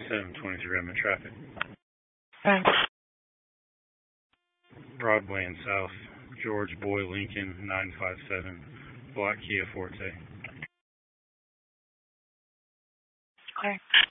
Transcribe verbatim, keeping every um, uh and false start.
seven twenty-three, I'm in traffic. Thanks. Broadway and South, George Boy Lincoln, nine five seven, Black Kia Forte. Okay.